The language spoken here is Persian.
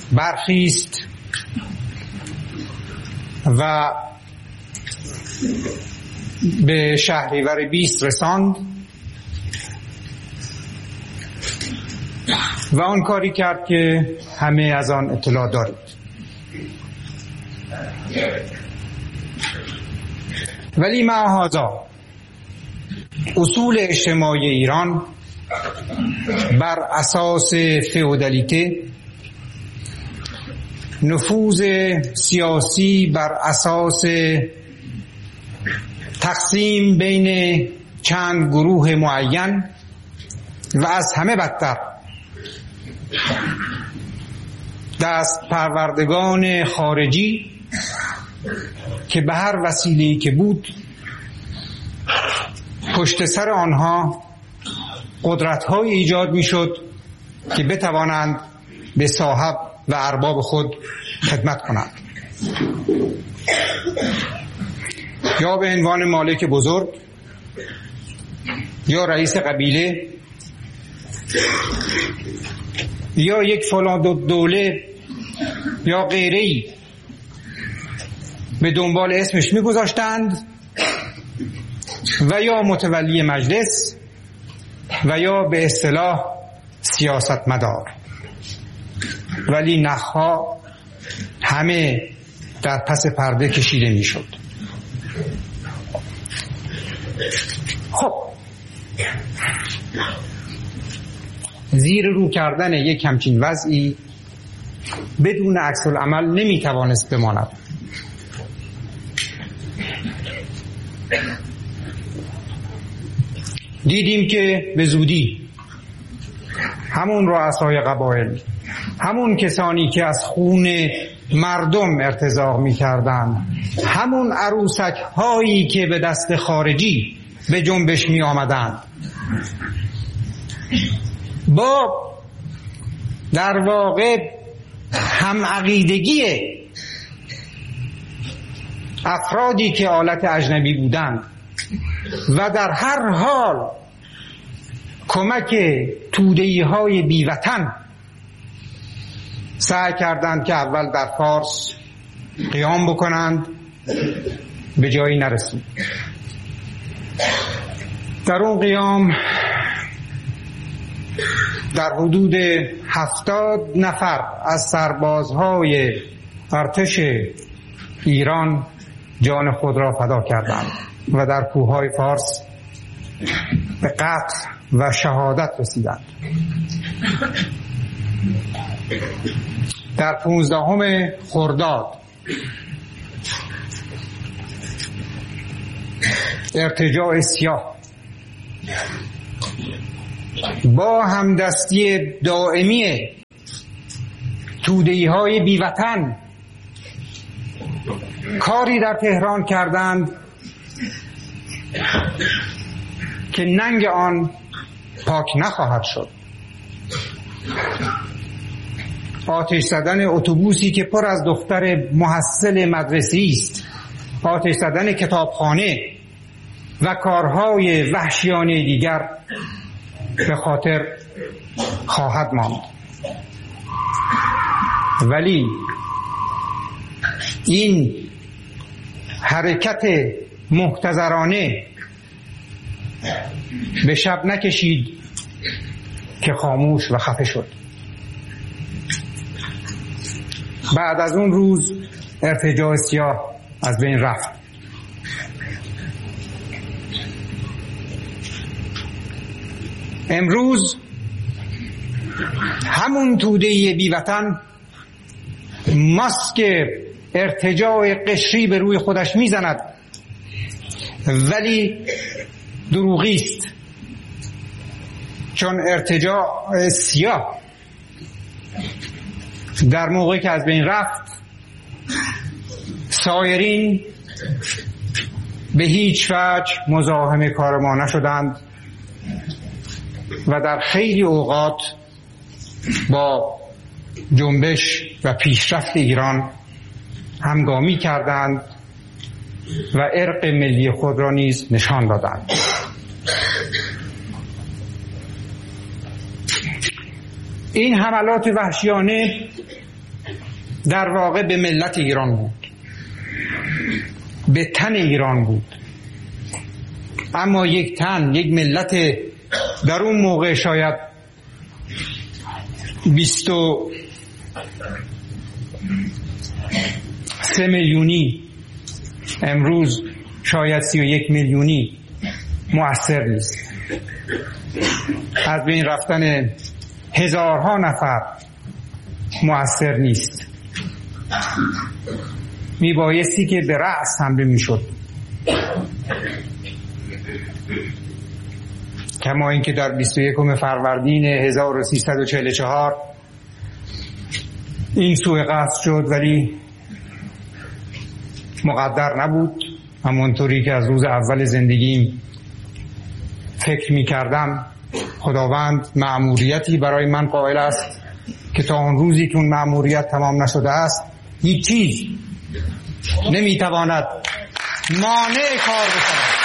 برخیست و به شهریور 20 رساند و آن کاری کرد که همه از آن اطلاع دارید. ولی مع هذا اصول اجتماعی ایران بر اساس فئودالیته، نفوذ سیاسی بر اساس تقسیم بین چند گروه معین و از همه بدتر دست پروردگان خارجی که به هر وسیله‌ای که بود پشت سر آنها قدرت‌های ایجاد می‌شد که بتوانند به صاحب و ارباب خود خدمت کنند، یا به عنوان مالک بزرگ یا رئیس قبیله یا یک فلان دوله یا غیره‌ای به دنبال اسمش می‌گذاشتند و یا متولی مجلس و یا به اصطلاح سیاستمدار. ولی نخها همه در پس پرده کشیده میشد. خب زیر رو کردن یک همچین وضعی بدون عکس العمل نمیتوانست بماند. دیدیم که به زودی همون رؤسای قبایل، همون کسانی که از خون مردم ارتزاق می‌کردند، همون عروسک هایی که به دست خارجی به جنبش می آمدند، با در واقع هم عقیدگی افرادی که آلت اجنبی بودند و در هر حال کمک توده‌ای های بیوطن سعی کردند که اول در فارس قیام بکنند، به جایی نرسید. در اون قیام در حدود 70 نفر از سربازهای ارتش ایران جان خود را فدا کردند و در کوههای فارس به قتل و شهادت رسیدند. در 15 خرداد ارتجاع سیاه با همدستی دائمی توده‌ای های بیوطن کاری در تهران کردند که ننگ آن پاک نخواهد شد. آتش زدن اتوبوسی که پر از دختر محصل مدرسه‌ای است، آتش زدن کتابخانه و کارهای وحشیانه دیگر به خاطر خواهد ماند. ولی این حرکت محتضرانه به شب نکشید که خاموش و خفه شد. بعد از اون روز ارتجاع سیاه از بین رفت. امروز همون توده بیوطن ماسک ارتجاع قشری به روی خودش میزند، ولی دروغی است، چون ارتجاع سیاه در موقعی که از بین رفت سایرین به هیچ وجه مزاحم کار ما نشدند و در خیلی اوقات با جنبش و پیشرفت ایران همگامی کردند و ارق ملی خود را نیز نشان دادند. این حملات وحشیانه در واقع به ملت ایران بود، به تن ایران بود. اما یک تن، یک ملت در اون موقع شاید 23 میلیونی، امروز شاید 31 میلیونی مؤثر نیست. از بین رفتن هزارها نفر مؤثر نیست. میبایستی که به رأس حمله میشد، کما اینکه در 21 فروردین 1344 این سوء قصد شد، ولی مقدر نبود. همونطوری که از روز اول زندگیم فکر می کردم خداوند مأموریتی برای من قائل است که تا اون روزی که اون مأموریت تمام نشده است هیچ چیز نمی تواند مانع کار بشود.